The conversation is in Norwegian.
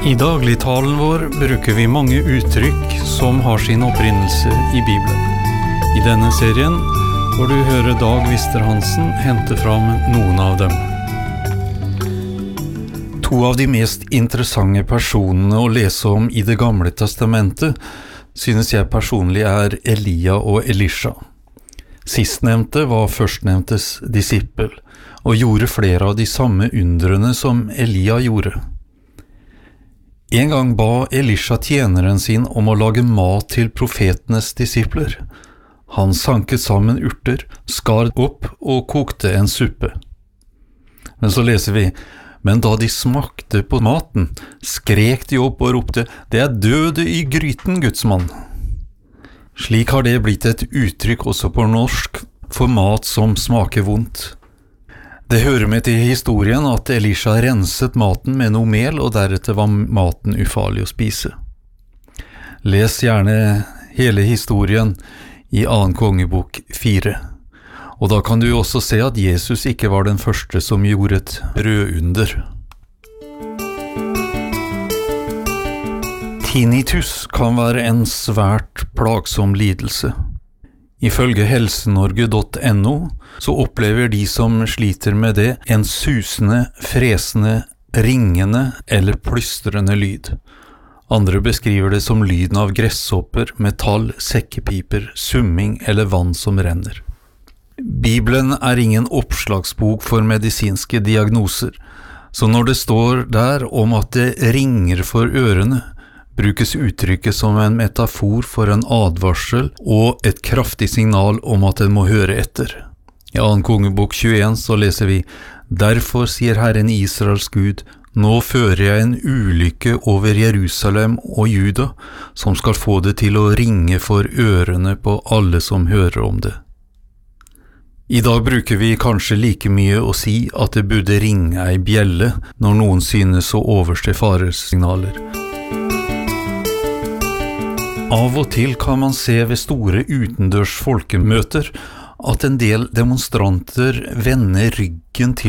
I dagligtalen vår bruker vi mange uttrykk som har sin opprinnelse i Bibelen. I denne serien får du høre Dag Vister-Hansen hente fram noen av dem. To av de mest interessante personene å lese om i Det gamle testamentet synes jeg personlig Elia og Elisha. Sistnevnte var førstnevntes disippel, og gjorde flere av de samme undrene som Elia gjorde. En gang ba Elisha tjeneren sin om å lage mat til profetenes disipler. Han sanket sammen urter, skar opp og kokte en suppe. Men så leser vi, men da de smakte på maten, skrek de opp og ropte, «Det døde i gryten, Guds mann!» Slik har det blitt et uttrykk også på norsk for mat som smaker vondt. Det hører med til historien at Elisha renset maten med noe mel, og deretter var maten ufarlig å spise. Les gjerne hele historien i 2. kongebok 4. Og da kan du også se at Jesus ikke var den første som gjorde et brødunder. Tinnitus kan være en svært plagsom lidelse. Ifølge helsenorge.no så opplever de som sliter med det en susende, fresende, ringende eller plystrende lyd. Andre beskriver det som lyden av gresshopper, metall, sekkepiper, summing eller vann som renner. Bibelen ingen oppslagsbok for medisinske diagnoser, så når det står der om at det ringer for ørene, brukes uttrykket som en metafor for en advarsel og et kraftig signal om at en må høre etter. I 2. kongebok 21 så leser vi, «Derfor sier Herren Israels Gud, nå fører jeg en ulykke over Jerusalem og Juda, som skal få det til å ringe for ørene på alle som hører om det.» I dag bruker vi kanskje like mye å si at det burde ringe ei bjelle når noen synes å overste faresignaler. Av og til kan man se ved store utendørs folkemøter at en del demonstranter vender ryggen til